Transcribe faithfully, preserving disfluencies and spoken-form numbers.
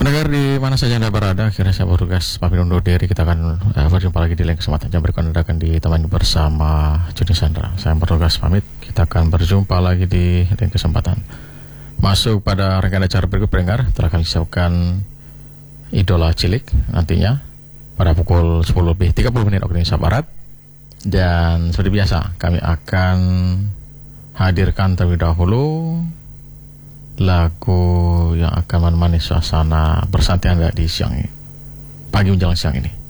Pendengar di mana saja Anda berada, akhirnya saya bertugas pamit undur diri. Kita akan uh, berjumpa lagi di lain kesempatan. Jam berikut Anda akan ditemani bersama Juni Sandra. Saya bertugas pamit. Kita akan berjumpa lagi di lain kesempatan. Masuk pada rangkaian acara berikut pendengar, telah kami siapkan Idola Cilik nantinya pada pukul sepuluh lebih tiga puluh menit waktu Indonesia Barat. Dan seperti biasa kami akan hadirkan terlebih dahulu lagu yang akan menemani suasana bersantai Anda di siang ini, pagi menjelang siang ini.